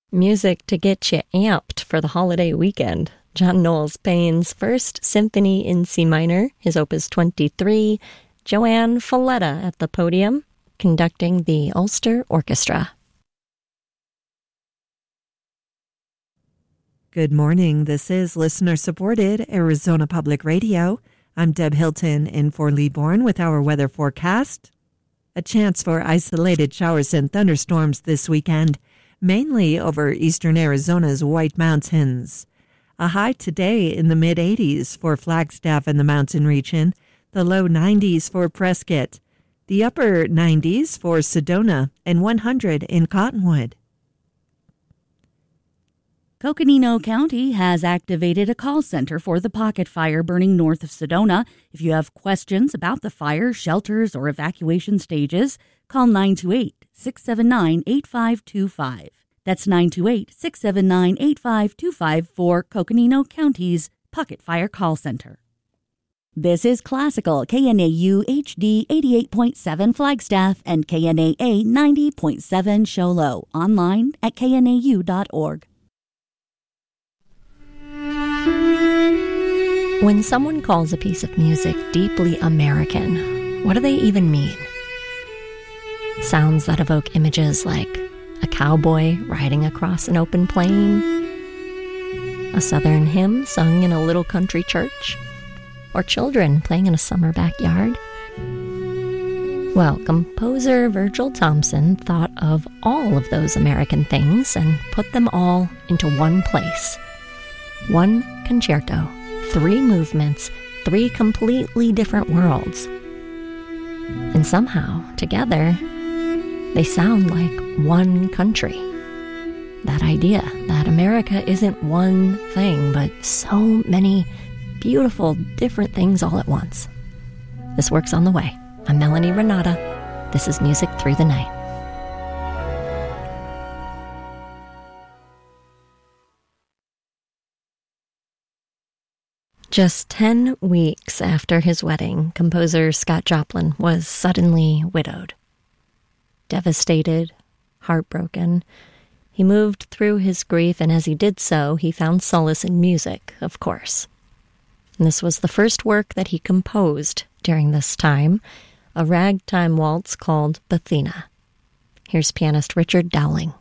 Music to get you amped for the holiday weekend. John Knowles Payne's First Symphony in C minor, his Opus 23, Joanne Falletta at the podium, conducting the Ulster Orchestra. Good morning. This is listener-supported Arizona Public Radio. I'm Deb Hilton in for Lee Bourne with our weather forecast. A chance for isolated showers and thunderstorms this weekend, mainly over eastern Arizona's White Mountains. A high today in the mid-80s for Flagstaff and the mountain region, the low 90s for Prescott, the upper 90s for Sedona, and 100 in Cottonwood. Coconino County has activated a call center for the pocket fire burning north of Sedona. If you have questions about the fire, shelters, or evacuation stages, call 928-679-8525. That's 928-679-8525 for Coconino County's Pocket Fire Call Center. This is Classical KNAU HD 88.7 Flagstaff and KNAA 90.7 Show Low. Online at knau.org. When someone calls a piece of music deeply American, what do they even mean? Sounds that evoke images like a cowboy riding across an open plain, a southern hymn sung in a little country church, or children playing in a summer backyard. Well, composer Virgil Thomson thought of all of those American things and put them all into one place. One concerto, 3 movements, 3 completely different worlds. And somehow, together, they sound like one country. That idea that America isn't one thing, but so many beautiful, different things all at once. This work's on the way. I'm Melanie Renata. This is Music Through the Night. Just 10 weeks after his wedding, composer Scott Joplin was suddenly widowed. Devastated, heartbroken, he moved through his grief, and as he did so, he found solace in music, of course. And this was the first work that he composed during this time, a ragtime waltz called Bethina. Here's pianist Richard Dowling.